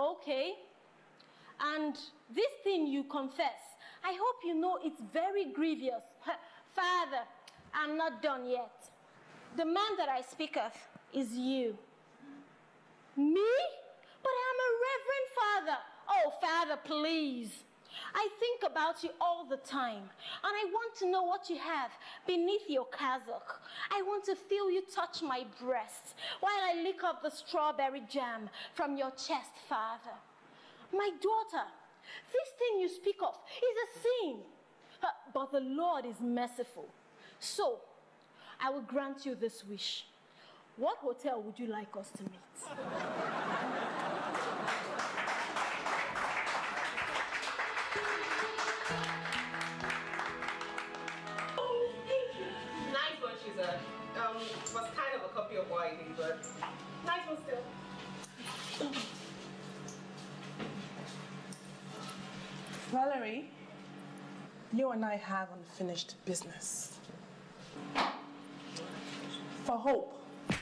Okay. And this thing you confess, I hope you know it's very grievous. Father, I'm not done yet. The man that I speak of is you. Me? But I'm a reverend father. Oh, Father, please. I think about you all the time, and I want to know what you have beneath your cassock. I want to feel you touch my breast while I lick up the strawberry jam from your chest, Father. My daughter, this thing you speak of is a sin, but the Lord is merciful. So, I will grant you this wish. What hotel would you like us to meet? Was kind of a copy of what I did, but nice one still. Valerie, you and I have unfinished business. For Hope.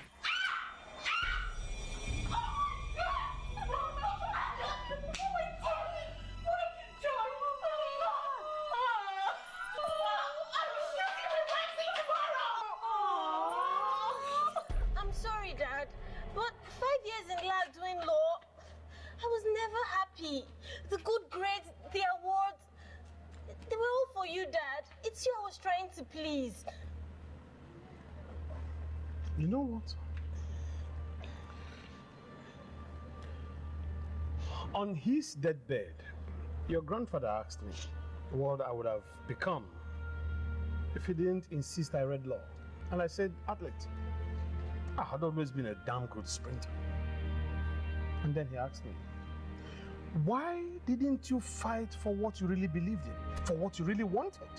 Dad, but 5 years in lab doing law, I was never happy. The good grades, the awards, they were all for you, Dad. It's you I was trying to please. You know what? On his deathbed, your grandfather asked me what I would have become if he didn't insist I read law. And I said, athlete. I had always been a damn good sprinter. And then he asked me, why didn't you fight for what you really believed in, for what you really wanted?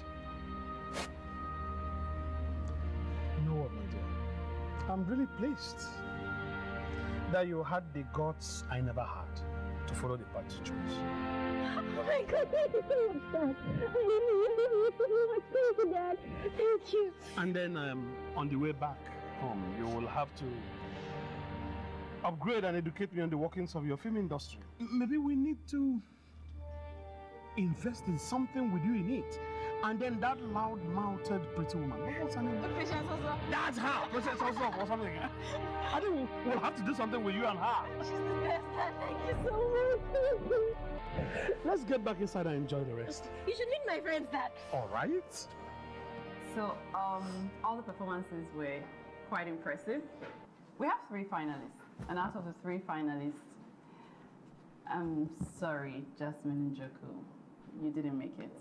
You know what, my dear? I'm really pleased that you had the guts I never had to follow the path you chose. Oh my God, thank you so much, Dad. I really so much. Thank you, Dad. Thank you. And then on the way back home, you will have to upgrade and educate me on the workings of your film industry. Maybe we need to invest in something with you in it. And then that loud-mouthed pretty woman, what's her name? Patience Oso. That's her! Patience Oso or something. I think we'll have to do something with you and her. She's the best, Dad. Thank you so much. Let's get back inside and enjoy the rest. You should meet my friends, Dad. All right. So, all the performances were quite impressive. We have 3 finalists, and out of the 3 finalists, I'm sorry, Jasmine Njoku, you didn't make it.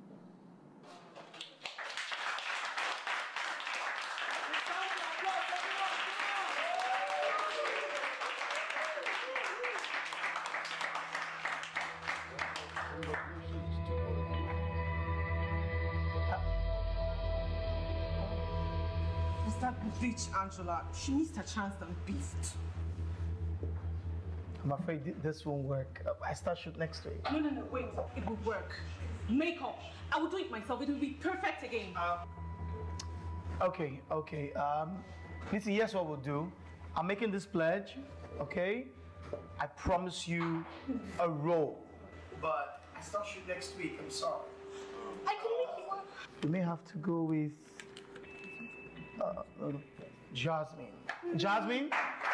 That bitch Angela, she missed her chance and beefed. I'm afraid this won't work. I start shoot next week. No, wait. It will work. Makeup. I will do it myself. It will be perfect again. Okay. Listen, here's what we'll do. I'm making this pledge, okay? I promise you a role. But I start shoot next week. I'm sorry. I can make you one. We may have to go with Jasmine. Jasmine?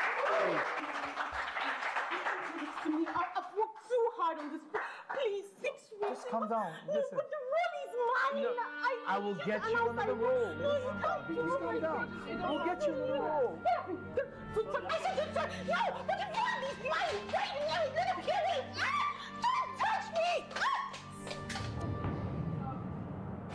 I've worked so hard on this. Please, 6 weeks. Just calm down. No, Listen. but the role is mine. No, I will get you another role. No, you can't do Just calm down. We'll get you another role. I said, no, but the role is mine.